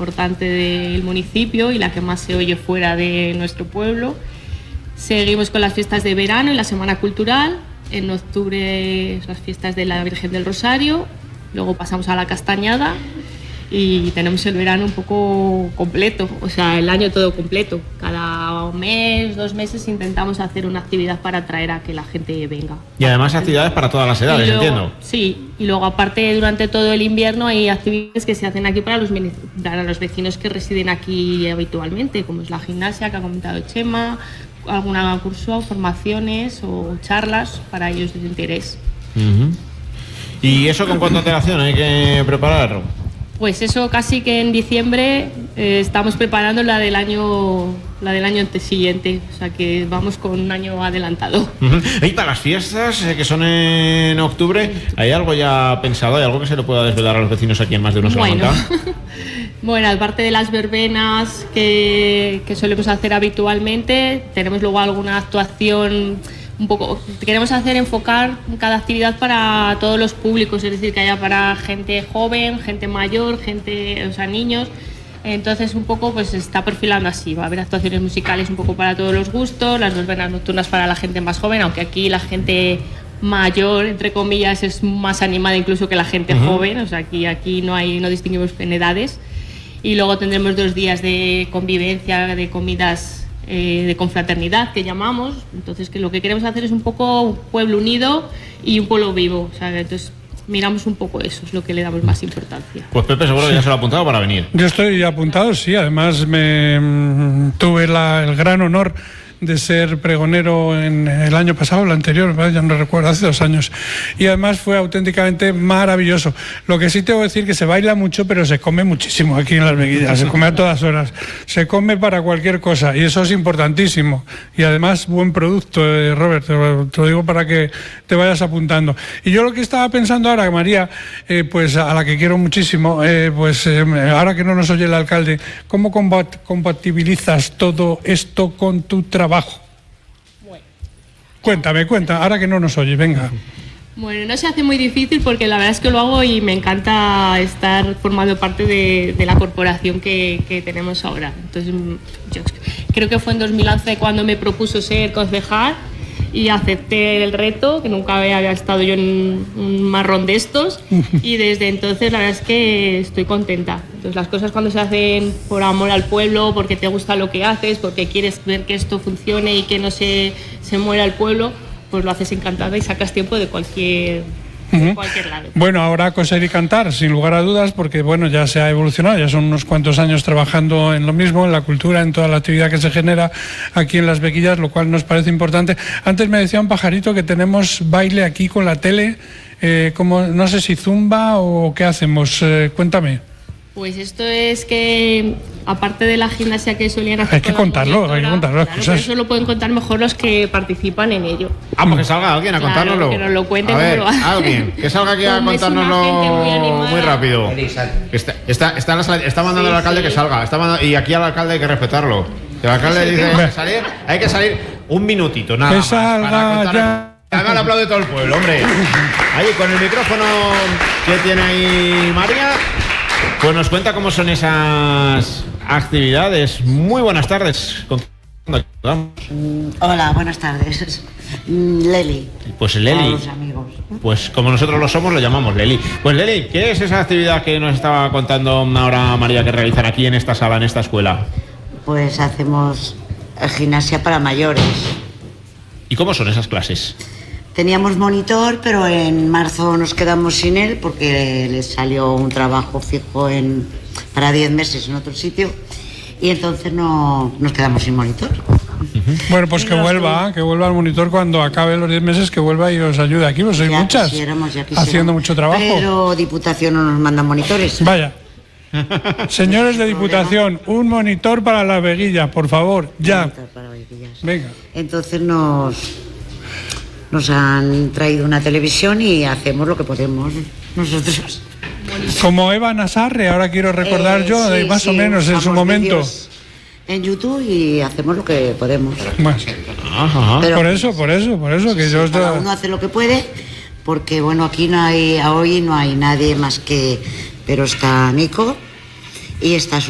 importante del municipio y la que más se oye fuera de nuestro pueblo. Seguimos con las fiestas de verano y la Semana Cultural. En octubre las fiestas de la Virgen del Rosario. Luego pasamos a la Castañada y tenemos el verano un poco completo, o sea, el año todo completo. Cada mes, 2 meses intentamos hacer una actividad para atraer a que la gente venga. Y además actividades para todas las edades, luego, entiendo. Sí, y luego aparte durante todo el invierno hay actividades que se hacen aquí para los vecinos que residen aquí habitualmente, como es la gimnasia que ha comentado Chema, alguna curso, formaciones o charlas para ellos de interés. ¿Y eso con cuánta antelación hay que prepararlo? Pues eso casi que en diciembre estamos preparando la del año siguiente, o sea que vamos con un año adelantado. Y para las fiestas que son en octubre, ¿hay algo ya pensado? ¿Hay algo que se le pueda desvelar a los vecinos aquí en Más de Uno Salamanca? Bueno, aparte de las verbenas que solemos hacer habitualmente, tenemos luego alguna actuación un poco, queremos enfocar cada actividad para todos los públicos, es decir, que haya para gente joven, gente mayor, niños. Entonces un poco pues se está perfilando así, va a haber actuaciones musicales un poco para todos los gustos, las verbenas nocturnas para la gente más joven, aunque aquí la gente mayor, entre comillas, es más animada incluso que la gente joven, o sea, aquí no distinguimos en edades. Y luego tendremos 2 días de convivencia, de comidas de confraternidad que llamamos. Entonces que lo que queremos hacer es un poco un pueblo unido y un pueblo vivo, o sea, entonces miramos un poco eso, es lo que le damos más importancia. Pues Pepe seguro que ya se lo ha apuntado para venir. Yo estoy apuntado, sí, además tuve el gran honor de ser pregonero en el año pasado, el anterior, ya no recuerdo, hace 2 años. Y además fue auténticamente maravilloso. Lo que sí tengo que decir que se baila mucho, pero se come muchísimo aquí en Las Veguillas, se come a todas horas. Se come para cualquier cosa y eso es importantísimo. Y además buen producto, Robert, te lo digo para que te vayas apuntando. Y yo lo que estaba pensando ahora, María, pues a la que quiero muchísimo, ahora que no nos oye el alcalde, ¿cómo compatibilizas todo esto con tu trabajo? Cuéntame, ahora que no nos oye, venga. Bueno, no se hace muy difícil porque la verdad es que lo hago y me encanta estar formando parte de la corporación que tenemos ahora. Entonces, yo creo que fue en 2011 cuando me propuso ser concejal y acepté el reto, que nunca había estado yo en un marrón de estos, y desde entonces la verdad es que estoy contenta. Entonces las cosas cuando se hacen por amor al pueblo, porque te gusta lo que haces, porque quieres ver que esto funcione y que no se muera el pueblo, pues lo haces encantada y sacas tiempo de cualquier lado. Bueno, ahora coser y cantar, sin lugar a dudas, porque bueno, ya se ha evolucionado, ya son unos cuantos años trabajando en lo mismo, en la cultura, en toda la actividad que se genera aquí en Las Veguillas, lo cual nos parece importante. Antes me decía un pajarito que tenemos baile aquí con la tele, como no sé si zumba o qué hacemos, cuéntame. Pues esto es que, aparte de la gimnasia que solían hacer... Hay que contarlo las cosas. Eso lo pueden contar mejor los que participan en ello. Pues que salga alguien a contárnoslo. Que nos lo cuente. A ver, alguien, que salga aquí a contárnoslo muy rápido. Está mandando al alcalde que salga, y aquí al alcalde hay que respetarlo. El alcalde dice hay que salir un minutito, nada más. Que salga ya. Además le aplaude todo el pueblo, hombre. Ahí con el micrófono que tiene ahí María, pues nos cuenta cómo son esas actividades. Muy buenas tardes. Hola, buenas tardes. Leli. Pues Leli. Los amigos. Pues como nosotros lo somos, lo llamamos Leli. Pues Leli, ¿qué es esa actividad que nos estaba contando ahora María que realizan aquí en esta sala, en esta escuela? Pues hacemos gimnasia para mayores. ¿Y cómo son esas clases? Teníamos monitor, pero en marzo nos quedamos sin él porque le salió un trabajo fijo para 10 meses en otro sitio y entonces nos quedamos sin monitor. Bueno, pues que vuelva al monitor cuando acabe los 10 meses, que vuelva y os ayude aquí, pues sois muchas, haciendo mucho trabajo. Pero Diputación no nos manda monitores. Vaya. Señores de Diputación, un monitor para la Veguilla, por favor, ya. Venga. Entonces nos han traído una televisión y hacemos lo que podemos nosotros. Como Eva Nasarre, ahora quiero recordar más o menos en su momento. En YouTube y hacemos lo que podemos. Bueno. Pero por eso que yo cada uno hace lo que puede, porque bueno, aquí hoy no hay nadie más que, pero está Nico y está su